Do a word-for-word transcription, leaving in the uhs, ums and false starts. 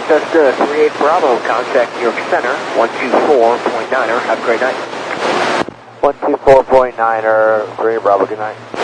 Cessna three eight Bravo, contact New York Center, one two four point niner, have a great night. one two four point niner, three Bravo, good night.